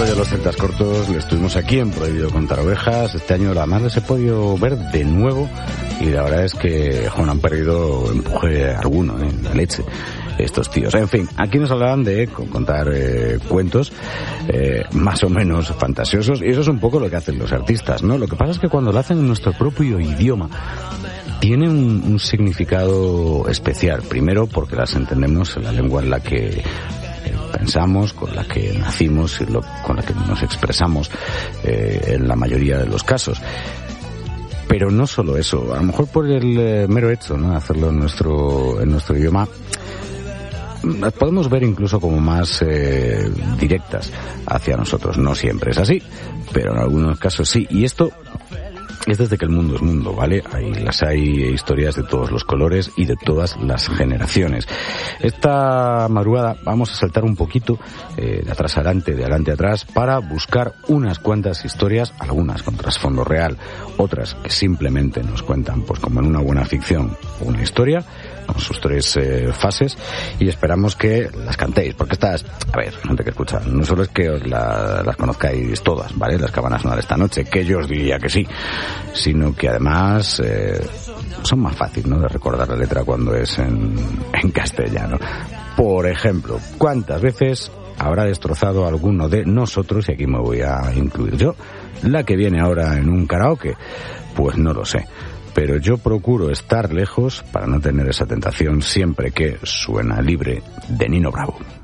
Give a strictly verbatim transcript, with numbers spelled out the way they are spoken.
rollo los celtas cortos, les tuvimos aquí en Prohibido Contar Ovejas. Este año además les he podido ver de nuevo y la verdad es que jo, no han perdido empuje alguno, ¿eh? La leche, estos tíos. En fin, aquí nos hablaban de contar eh, cuentos eh, más o menos fantasiosos, y eso es un poco lo que hacen los artistas, ¿no? Lo que pasa es que cuando lo hacen en nuestro propio idioma tiene un, un significado especial. Primero porque las entendemos en la lengua en la que pensamos, con la que nacimos y lo, con la que nos expresamos eh, en la mayoría de los casos. Pero no solo eso, a lo mejor por el eh, mero hecho, ¿no?, de hacerlo en nuestro en nuestro idioma, las podemos ver incluso como más eh, directas hacia nosotros. No siempre es así, pero en algunos casos sí. Y esto es desde que el mundo es mundo, ¿vale? Ahí las hay historias de todos los colores y de todas las generaciones. Esta madrugada vamos a saltar un poquito eh, de atrás adelante, de adelante atrás, para buscar unas cuantas historias, algunas con trasfondo real, otras que simplemente nos cuentan, pues como en una buena ficción, una historia, con sus tres eh, fases, y esperamos que las cantéis, porque estas, a ver, gente que escucha, no solo es que os la, las conozcáis todas, ¿vale?, las que van a sonar esta noche, que yo os diría que sí, sino que además eh, son más fáciles, ¿no?, de recordar la letra cuando es en, en castellano. Por ejemplo, ¿cuántas veces habrá destrozado alguno de nosotros, y aquí me voy a incluir yo, la que viene ahora en un karaoke? Pues no lo sé, pero yo procuro estar lejos para no tener esa tentación siempre que Suena Libre de Nino Bravo.